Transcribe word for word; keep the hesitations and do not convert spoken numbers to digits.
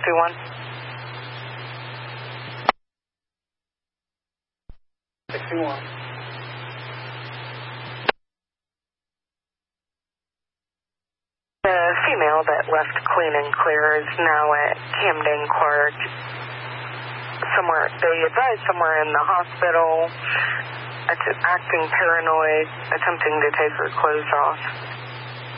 sixty-one. sixty-one. The female that left clean and clear is now at Camden Court. Somewhere, they advised somewhere in the hospital, acting paranoid, attempting to take her clothes off.